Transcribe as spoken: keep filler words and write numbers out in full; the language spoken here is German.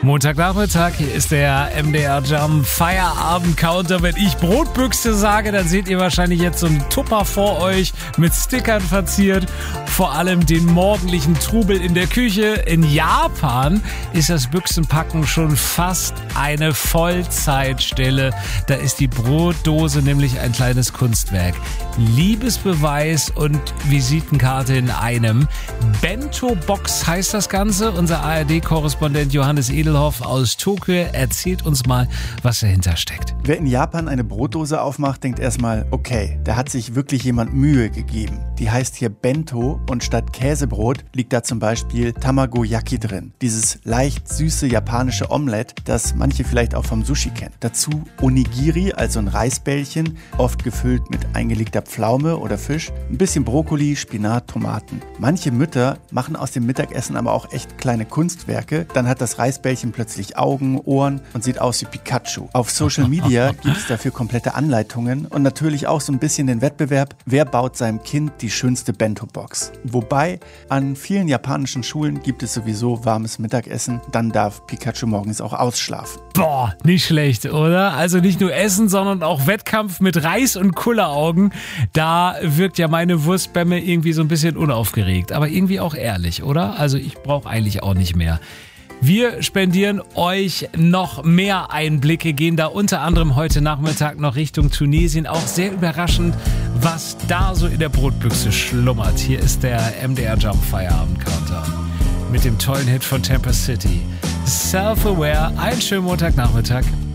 Montagnachmittag, hier ist der M D R Jump Feierabend-Counter. Wenn ich Brotbüchse sage, dann seht ihr wahrscheinlich jetzt so einen Tupper vor euch mit Stickern verziert. Vor allem den morgendlichen Trubel in der Küche. In Japan ist das Büchsenpacken schon fast eine Vollzeitstelle. Da ist die Brotdose nämlich ein kleines Kunstwerk. Liebesbeweis und Visitenkarte in einem. Bento-Box heißt das Ganze. Unser A R D-Korrespondent Johannes Edelhoff aus Tokio erzählt uns mal, was dahinter steckt. Wer in Japan eine Brotdose aufmacht, denkt erstmal, okay, da hat sich wirklich jemand Mühe gegeben. Die heißt hier Bento und statt Käsebrot liegt da zum Beispiel Tamagoyaki drin. Dieses leicht süße japanische Omelett, das manche vielleicht auch vom Sushi kennen. Dazu Onigiri, also ein Reisbällchen, oft gefüllt mit eingelegter Pflaume oder Fisch, ein bisschen Brokkoli, Spinat, Tomaten. Manche Mütter machen aus dem Mittagessen aber auch echt kleine Kunstwerke. Dann hat das Reisbällchen plötzlich Augen, Ohren und sieht aus wie Pikachu. Auf Social Media gibt es dafür komplette Anleitungen und natürlich auch so ein bisschen den Wettbewerb, wer baut seinem Kind die schönste Bento-Box. Wobei, an vielen japanischen Schulen gibt es sowieso warmes Mittagessen, dann darf Pikachu morgens auch ausschlafen. Boah, nicht schlecht, oder? Also nicht nur Essen, sondern auch Wettkampf mit Reis und Kulleraugen. Da wirkt ja meine Wurstbämme irgendwie so ein bisschen unaufgeregt, aber irgendwie auch ehrlich, oder? Also ich brauche eigentlich auch nicht mehr. Wir spendieren euch noch mehr Einblicke, gehen da unter anderem heute Nachmittag noch Richtung Tunesien. Auch sehr überraschend, was da so in der Brotbüchse schlummert. Hier ist der M D R Jump Feierabend-Counter mit dem tollen Hit von Temper City. Self-Aware, einen schönen Montagnachmittag.